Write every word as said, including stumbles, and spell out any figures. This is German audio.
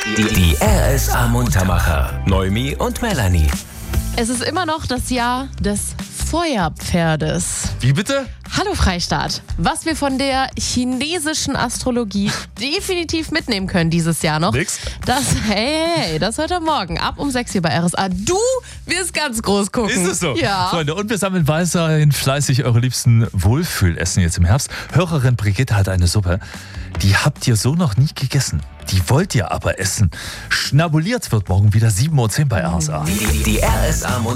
Die, die R S A Muntermacher. Noemi und Melanie. Es ist immer noch das Jahr des Feuerpferdes. Wie bitte? Hallo Freistaat. Was wir von der chinesischen Astrologie definitiv mitnehmen können dieses Jahr noch. Nix. Das, hey, hey, das heute Morgen ab um sechs hier bei R S A. Du wirst ganz groß gucken. Ist es so? Ja. Freunde, und wir sammeln weiterhin fleißig eure liebsten Wohlfühlessen jetzt im Herbst. Hörerin Brigitte hat eine Suppe, die habt ihr so noch nie gegessen. Die wollt ihr aber essen. Schnabuliert wird morgen wieder sieben Uhr zehn bei R S A. Die, die, die R S A